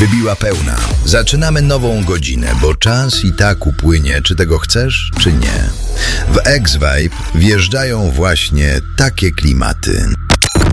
wybiła pełna. Zaczynamy nową godzinę, bo czas i tak upłynie, czy tego chcesz, czy nie. W X-Vibe wjeżdżają właśnie takie klimaty.